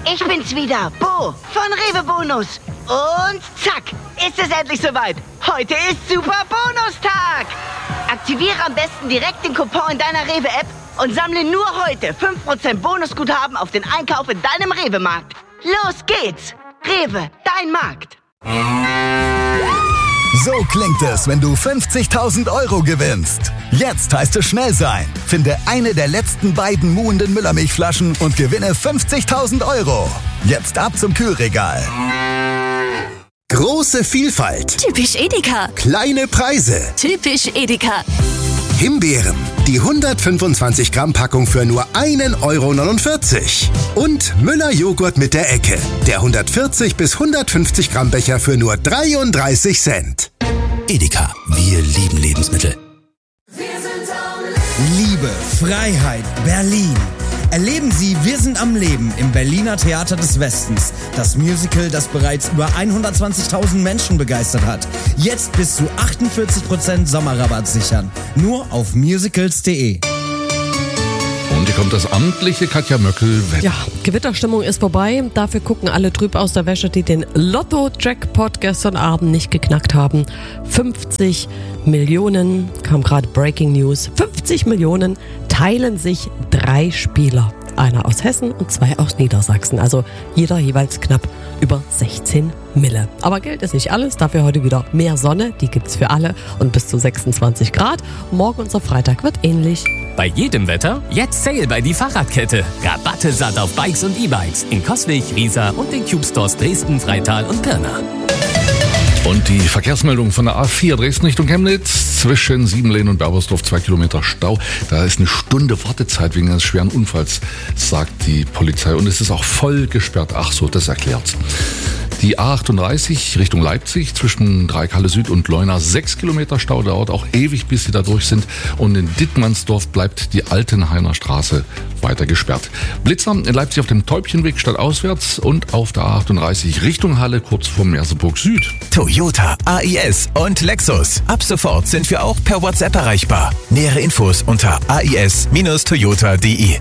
Ich bin's wieder, Bo von Rewe Bonus. Und zack, ist es endlich soweit. Heute ist Super Bonustag. Aktiviere am besten direkt den Coupon in deiner Rewe-App und sammle nur heute 5% Bonusguthaben auf den Einkauf in deinem Rewe-Markt. Los geht's. Rewe, dein Markt. So klingt es, wenn du 50.000 € gewinnst. Jetzt heißt es schnell sein. Finde eine der letzten beiden muhenden Müllermilchflaschen und gewinne 50.000 €. Jetzt ab zum Kühlregal. Große Vielfalt. Typisch Edeka. Kleine Preise. Typisch Edeka. Himbeeren. Die 125 Gramm Packung für nur 1,49 €. Und Müller Joghurt mit der Ecke. Der 140 bis 150 Gramm Becher für nur 33 Cent. Edeka. Wir lieben Lebensmittel. Liebe, Freiheit, Berlin. Erleben Sie Wir sind am Leben im Berliner Theater des Westens. Das Musical, das bereits über 120.000 Menschen begeistert hat. Jetzt bis zu 48% Sommerrabatt sichern. Nur auf musicals.de. Und hier kommt das amtliche Katja Möckel. Ja, Gewitterstimmung ist vorbei. Dafür gucken alle trüb aus der Wäsche, die den Lotto-Jackpot gestern Abend nicht geknackt haben. 50 Millionen, kam gerade Breaking News, 50 Millionen teilen sich 3 Spieler. Einer aus Hessen und 2 aus Niedersachsen. Also jeder jeweils knapp über 16 Mille. Aber Geld ist nicht alles. Dafür heute wieder mehr Sonne. Die gibt's für alle. Und bis zu 26 Grad. Morgen unser Freitag wird ähnlich. Bei jedem Wetter jetzt Sale bei die Fahrradkette. Rabatte satt auf Bikes und E-Bikes in Coswig, Riesa und den Cube Stores Dresden, Freital und Pirna. Und die Verkehrsmeldung von der A4 Dresden Richtung Chemnitz zwischen Siebenlehn und Berbersdorf 2 Kilometer Stau. Da ist eine Stunde Wartezeit wegen eines schweren Unfalls, sagt die Polizei. Und es ist auch voll gesperrt. Ach so, das erklärt's. Die A38 Richtung Leipzig zwischen Dreikalle Süd und Leuna 6 Kilometer Stau, dauert auch ewig, bis sie da durch sind. Und in Dittmannsdorf bleibt die Altenhainer Straße weiter gesperrt. Blitzer in Leipzig auf dem Täubchenweg stadtauswärts und auf der A38 Richtung Halle kurz vor Merseburg Süd. Toyota, AIS und Lexus. Ab sofort sind wir auch per WhatsApp erreichbar. Nähere Infos unter ais-toyota.de.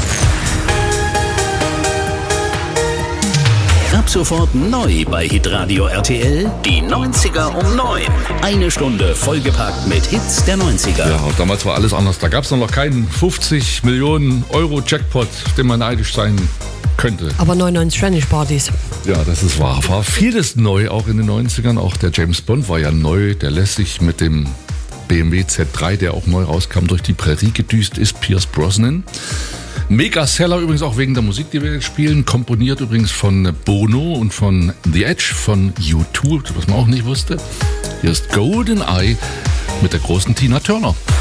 Ab sofort neu bei Hitradio RTL, die 90er um 9. Eine Stunde vollgepackt mit Hits der 90er. Ja, damals war alles anders. Da gab es noch keinen 50 Millionen Euro Jackpot, auf den man neidisch sein könnte. Aber 99 Spanish-Partys. Ja, das ist wahr. War vieles neu, auch in den 90ern. Auch der James Bond war ja neu. Der lässt sich mit dem BMW Z3, der auch neu rauskam, durch die Prärie gedüst ist. Pierce Brosnan. Mega-Seller übrigens auch wegen der Musik, die wir jetzt spielen. Komponiert übrigens von Bono und von The Edge, von U2, was man auch nicht wusste. Hier ist Golden Eye mit der großen Tina Turner.